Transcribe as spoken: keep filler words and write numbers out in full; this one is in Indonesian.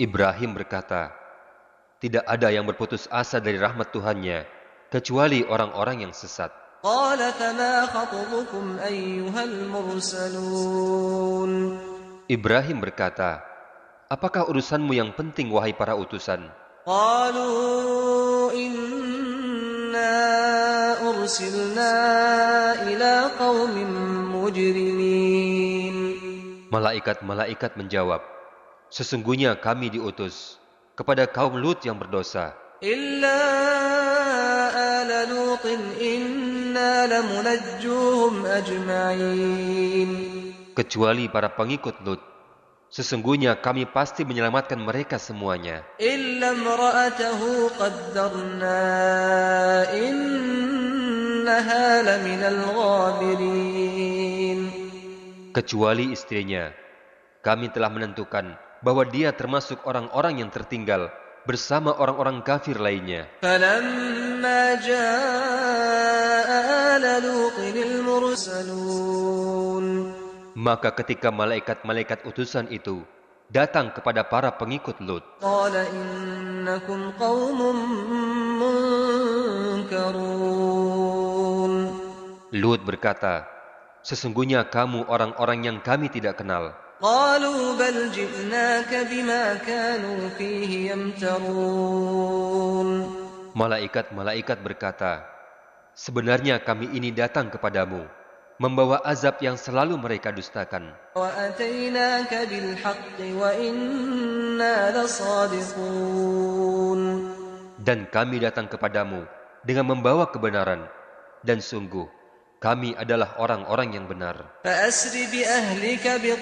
Ibrahim berkata, tidak ada yang berputus asa dari rahmat Tuhannya, kecuali orang-orang yang sesat. قال فما خطبكم أيها المرسلون Ibrahim berkata, apakah urusanmu yang penting, wahai para utusan? قالوا إنا أرسلنا إلى قوم مجرمين. Malaikat-malaikat menjawab, sesungguhnya kami diutus kepada kaum Lut yang berdosa. إلا آل لوط إنا لمنجوهم أجمعين. Kecuali para pengikut Lut, sesungguhnya kami pasti menyelamatkan mereka semuanya. إلا امرأته قدرنا إنها لمن الغابرين. Kecuali istrinya, kami telah menentukan bahwa dia termasuk orang-orang yang tertinggal bersama orang-orang kafir lainnya. فلما جاء آل لوط المرسلون Maka ketika malaikat-malaikat utusan itu datang kepada para pengikut Lut, قال إنكم قوم منكرون. Lut berkata, sesungguhnya kamu orang-orang yang kami tidak kenal. قالوا بل جئناك بما كانوا فيه يمترون. Malaikat-malaikat berkata, sebenarnya kami ini datang kepadamu membawa azab yang selalu mereka dustakan. وأتيناك بالحق وإنا لصادقون. Dan kami datang kepadamu dengan membawa kebenaran, dan sungguh kami adalah orang-orang yang benar. فأسر بأهلك